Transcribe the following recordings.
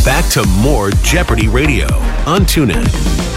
Back to more Jeopardy Radio on TuneIn.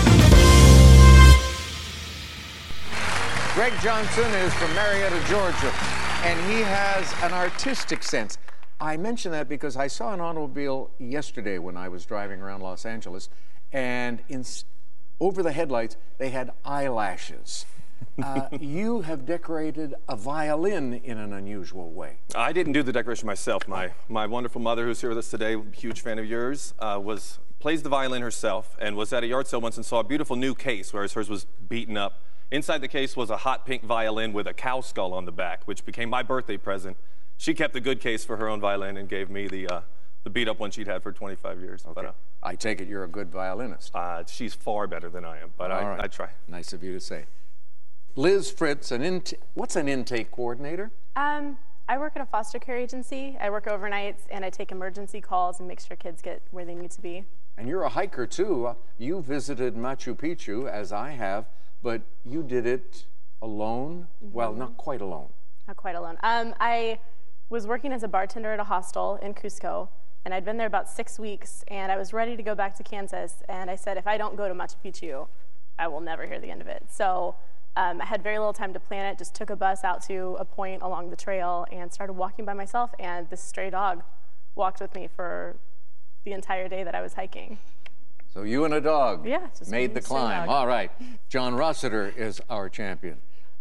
Greg Johnson is from Marietta, Georgia, and he has an artistic sense. I mention that because I saw an automobile yesterday when I was driving around Los Angeles, and over the headlights, they had eyelashes. You have decorated a violin in an unusual way. I didn't do the decoration myself. My wonderful mother, who's here with us today, huge fan of yours, plays the violin herself and was at a yard sale once and saw a beautiful new case, whereas hers was beaten up. Inside the case was a hot pink violin with a cow skull on the back, which became my birthday present. She kept the good case for her own violin and gave me the beat-up one she'd had for 25 years. Okay. But, I take it you're a good violinist. She's far better than I am, but I try. Nice of you to say. Liz Fritz, what's an intake coordinator? I work at a foster care agency. I work overnights, and I take emergency calls and make sure kids get where they need to be. And you're a hiker, too. You visited Machu Picchu, as I have, but you did it alone? Mm-hmm. Well, not quite alone. Not quite alone. I was working as a bartender at a hostel in Cusco, and I'd been there about 6 weeks, and I was ready to go back to Kansas, and I said, if I don't go to Machu Picchu, I will never hear the end of it. So I had very little time to plan it, just took a bus out to a point along the trail and started walking by myself, and this stray dog walked with me for the entire day that I was hiking. So you and a dog made the climb. All right. John Rossiter is our champion.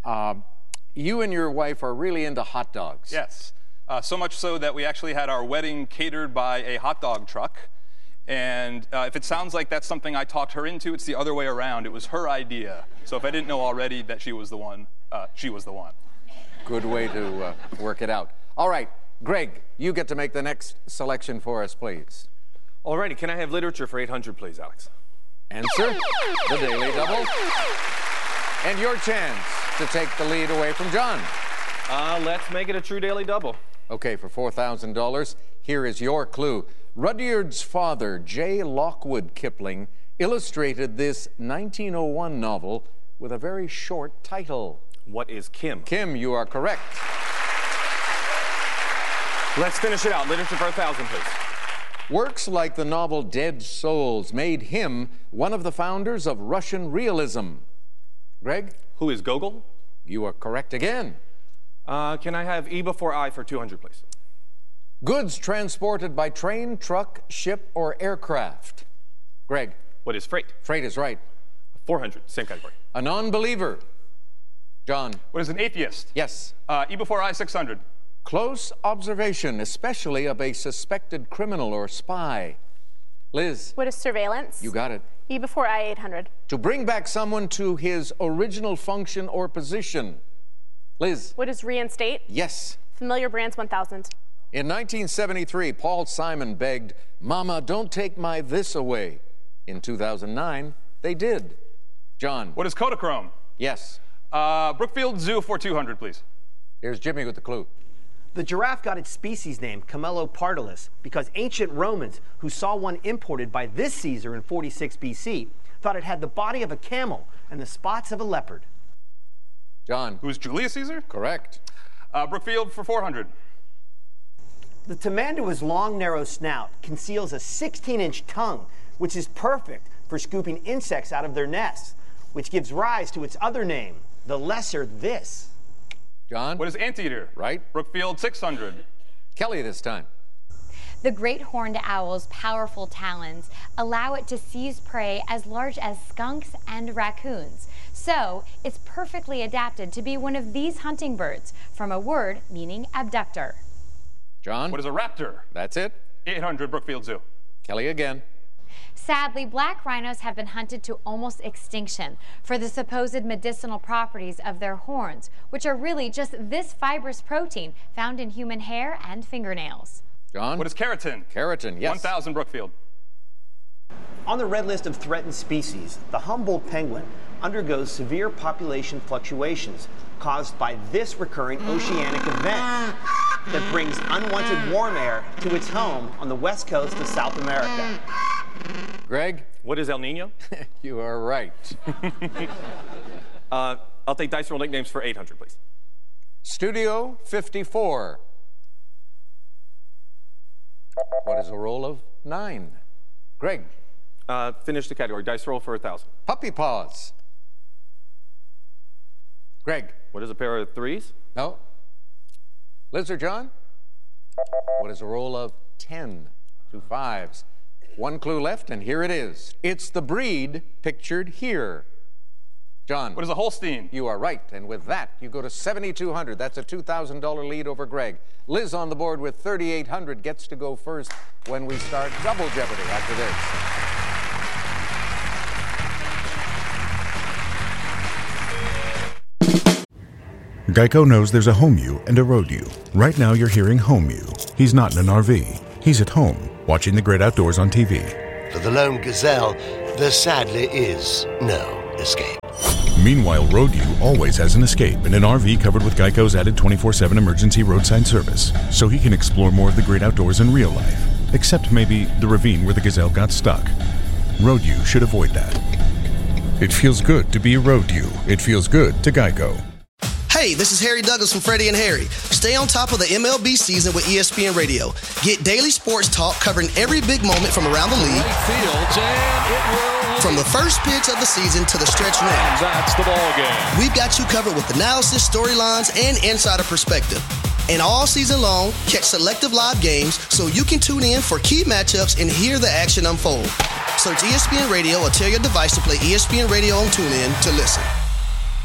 You and your wife are really into hot dogs. Yes. So much so that we actually had our wedding catered by a hot dog truck. And if it sounds like that's something I talked her into, it's the other way around. It was her idea. So if I didn't know already that she was the one, she was the one. Good way to work it out. All right, Greg, you get to make the next selection for us, please. All righty, can I have literature for 800, please, Alex? Answer, the Daily Double. And your chance to take the lead away from John. Let's make it a true Daily Double. Okay, for $4,000, here is your clue. Rudyard's father, J. Lockwood Kipling, illustrated this 1901 novel with a very short title. What is Kim? Kim, you are correct. Let's finish it out. Literature for 1,000, please. Works like the novel Dead Souls made him one of the founders of Russian realism. Greg? Who is Gogol? You are correct again. Can I have E before I for 200, please? Goods transported by train, truck, ship, or aircraft. Greg? What is freight? Freight is right. 400, same category. A non-believer. John? What is an atheist? Yes. E before I, 600. Close observation, especially of a suspected criminal or spy. Liz? What is surveillance? You got it. E before I, 800. To bring back someone to his original function or position. Liz? What is reinstate? Yes. Familiar brands, 1,000. In 1973, Paul Simon begged, "Mama, don't take my this away." In 2009, they did. John? What is Kodachrome? Yes. Brookfield Zoo for 200, please. Here's Jimmy with the clue. The giraffe got its species name, Camelopardalis, because ancient Romans, who saw one imported by this Caesar in 46 BC, thought it had the body of a camel and the spots of a leopard. John? Who's Julius Caesar? Correct. Brookfield for 400. The tamandua's long, narrow snout conceals a 16-inch tongue, which is perfect for scooping insects out of their nests, which gives rise to its other name, the lesser this. John? What is anteater? Right. Brookfield, 600. Kelly this time. The great horned owl's powerful talons allow it to seize prey as large as skunks and raccoons. So it's perfectly adapted to be one of these hunting birds, from a word meaning abductor. John? What is a raptor? That's it. 800, Brookfield Zoo. Kelly again. Sadly, black rhinos have been hunted to almost extinction for the supposed medicinal properties of their horns, which are really just this fibrous protein found in human hair and fingernails. John? What is keratin? Keratin, yes. 1,000, Brookfield. On the red list of threatened species, the Humboldt penguin undergoes severe population fluctuations caused by this recurring oceanic event that brings unwanted warm air to its home on the west coast of South America. Greg? What is El Nino? You are right. I'll take dice roll nicknames for 800, please. Studio 54. What is a roll of 9? Greg. Finish the category. Dice roll for 1,000. Puppy paws. Greg. What is a pair of threes? No. Liz or John? What is a roll of 10? 2 5s. One clue left, and here it is. It's the breed pictured here. John. What is a Holstein? You are right, and with that, you go to $7,200. That's a $2,000 lead over Greg. Liz on the board with $3,800 gets to go first when we start Double Jeopardy after this. Geico knows there's a home you and a road you. Right now you're hearing home you. He's not in an RV. He's at home, watching the great outdoors on TV. For the lone gazelle, there sadly is no escape. Meanwhile, road you always has an escape in an RV covered with Geico's added 24/7 emergency roadside service, so he can explore more of the great outdoors in real life, except maybe the ravine where the gazelle got stuck. Road you should avoid that. It feels good to be a road you. It feels good to Geico. Hey, this is Harry Douglas from Freddie and Harry. Stay on top of the MLB season with ESPN Radio. Get daily sports talk covering every big moment from around the league. From the first pitch of the season to the stretch run. That's the ball game. We've got you covered with analysis, storylines, and insider perspective. And all season long, catch selective live games so you can tune in for key matchups and hear the action unfold. Search ESPN Radio or tell your device to play ESPN Radio on TuneIn to listen.